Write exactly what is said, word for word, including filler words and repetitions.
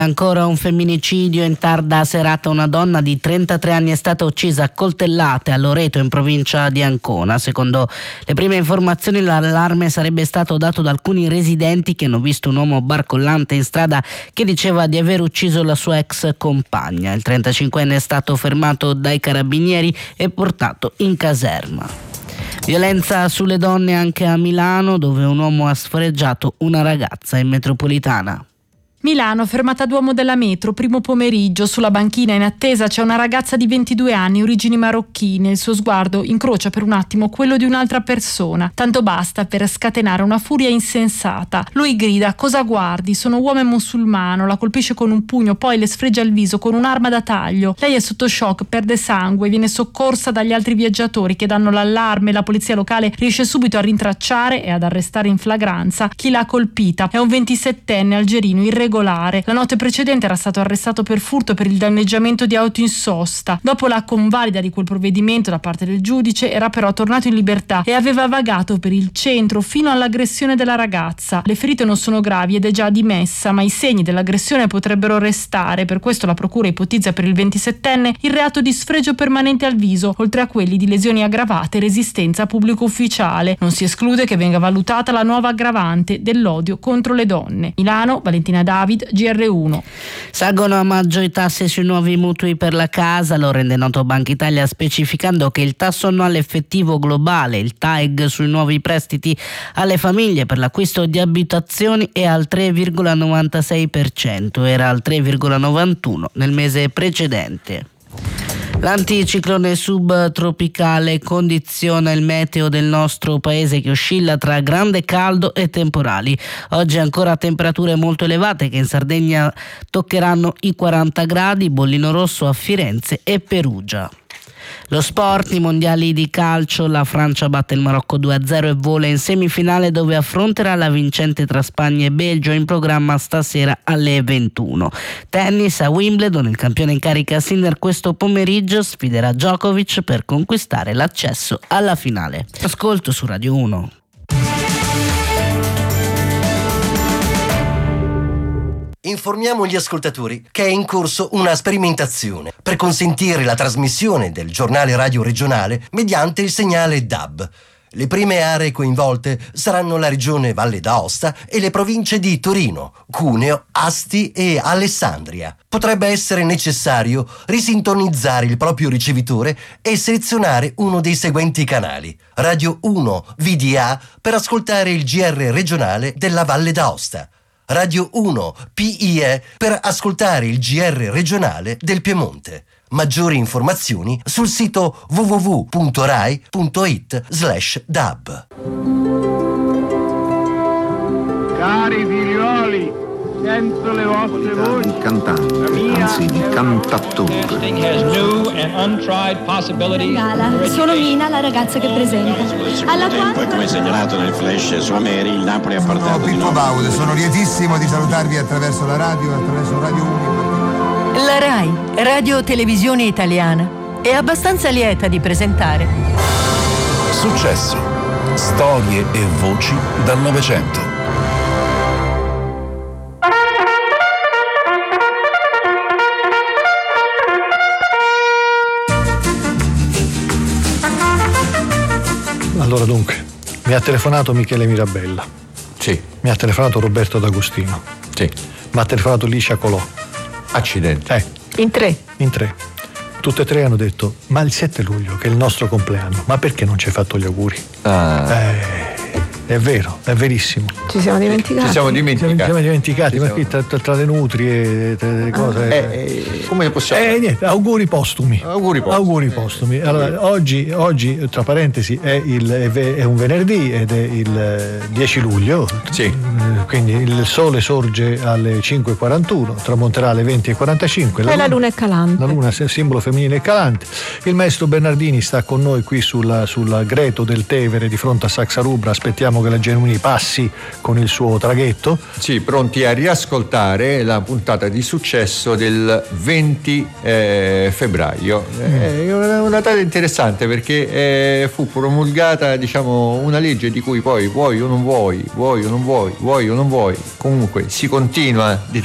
Ancora un femminicidio. In tarda serata una donna di trentatré anni è stata uccisa a coltellate a Loreto, in provincia di Ancona. Secondo le prime informazioni l'allarme sarebbe stato dato da alcuni residenti che hanno visto un uomo barcollante in strada che diceva di aver ucciso la sua ex compagna. Il trentacinquenne è stato fermato dai carabinieri e portato in caserma. Violenza sulle donne anche a Milano, dove un uomo ha sfregiato una ragazza in metropolitana. Milano, fermata Duomo della metro, primo pomeriggio. Sulla banchina in attesa c'è una ragazza di ventidue anni, origini marocchine. Il suo sguardo incrocia per un attimo quello di un'altra persona. Tanto basta per scatenare una furia insensata. Lui grida: "Cosa guardi? Sono uomo e musulmano". La colpisce con un pugno, poi le sfregia il viso con un'arma da taglio. Lei è sotto shock, perde sangue, viene soccorsa dagli altri viaggiatori che danno l'allarme. La polizia locale riesce subito a rintracciare e ad arrestare in flagranza chi l'ha colpita. È un ventisettenne algerino irregolare. La notte precedente era stato arrestato per furto per il danneggiamento di auto in sosta. Dopo la convalida di quel provvedimento da parte del giudice era però tornato in libertà e aveva vagato per il centro fino all'aggressione della ragazza. Le ferite non sono gravi ed è già dimessa, ma i segni dell'aggressione potrebbero restare. Per questo la procura ipotizza per il ventisettenne il reato di sfregio permanente al viso, oltre a quelli di lesioni aggravate e resistenza a pubblico ufficiale. Non si esclude che venga valutata la nuova aggravante dell'odio contro le donne. Milano, Valentina David, G R uno. Salgono a maggio i tassi sui nuovi mutui per la casa, lo rende noto Banca Italia specificando che il tasso annuale effettivo globale, il T A E G, sui nuovi prestiti alle famiglie per l'acquisto di abitazioni è al tre virgola novantasei per cento, era al tre virgola novantuno per cento nel mese precedente. L'anticiclone subtropicale condiziona il meteo del nostro paese, che oscilla tra grande caldo e temporali. Oggi ancora temperature molto elevate che in Sardegna toccheranno i quaranta gradi, bollino rosso a Firenze e Perugia. Lo sport, i mondiali di calcio, la Francia batte il Marocco due a zero e vola in semifinale, dove affronterà la vincente tra Spagna e Belgio, in programma stasera alle ventuno. Tennis, a Wimbledon il campione in carica Sinner questo pomeriggio sfiderà Djokovic per conquistare l'accesso alla finale. Ascolto su Radio uno. Informiamo gli ascoltatori che è in corso una sperimentazione per consentire la trasmissione del giornale radio regionale mediante il segnale D A B. Le prime aree coinvolte saranno la regione Valle d'Aosta e le province di Torino, Cuneo, Asti e Alessandria. Potrebbe essere necessario risintonizzare il proprio ricevitore e selezionare uno dei seguenti canali: Radio uno V D A per ascoltare il G R regionale della Valle d'Aosta, Radio uno P I E per ascoltare il G R regionale del Piemonte. Maggiori informazioni sul sito w w w punto rai punto it slash D A B. Cari figlioli, sento le vostre voci. Di cantante, anzi di cantattore. Gala, sono Mina, la ragazza che presenta. Alla Poi, quale... come segnalato nel flash su Ameri, il Napoli ha portato Sono di Pippo nuovo. Baudo, sono lietissimo di salutarvi attraverso la radio, attraverso Radio uno. La RAI, Radio Televisione Italiana, è abbastanza lieta di presentare Successo, storie e voci dal Novecento. Allora dunque, mi ha telefonato Michele Mirabella. Sì. Mi ha telefonato Roberto D'Agostino. Sì. Mi ha telefonato Licia Colò. Accidenti. Eh. in tre. In tre. Tutte e tre hanno detto: ma il sette luglio, che è il nostro compleanno, ma perché non ci hai fatto gli auguri? Ah. Eh, è vero, è verissimo. Ci siamo dimenticati. Ci siamo dimenticati. Ci siamo dimenticati, Ci ma siamo... qui tra, tra, tra le nutrie, tra le cose. Eh, eh, come possiamo? Eh, niente, auguri postumi. Auguri postumi. Auguri postumi. Allora, oggi, oggi, tra parentesi, è, il, è un venerdì ed è il dieci luglio. Sì. Quindi il sole sorge alle cinque e quarantuno, tramonterà alle venti e quarantacinque. E la luna è calante. La luna è simbolo femminile e calante. Il maestro Bernardini sta con noi qui sulla, sulla Greto del Tevere di fronte a Saxa Rubra. Aspettiamo che la Genuini passi con il suo traghetto. Sì, pronti a riascoltare la puntata di successo del venti eh, febbraio. Mm. È una, una data interessante perché eh, fu promulgata, diciamo, una legge di cui poi vuoi o non vuoi, vuoi o non vuoi, vuoi o non vuoi, comunque si continua di